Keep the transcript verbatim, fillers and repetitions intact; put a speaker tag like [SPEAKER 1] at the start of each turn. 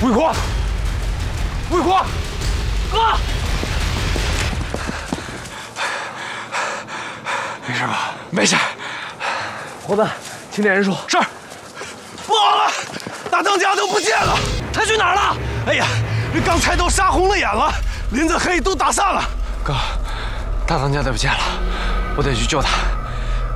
[SPEAKER 1] 卫国，卫国，哥，没事吧？没事。伙伴，清点人数。是。不好了，大当家都不见了，他去哪儿了？哎呀，这刚才都杀红了眼了，林子黑都打散了。哥，大当家都不见了，我得去救他。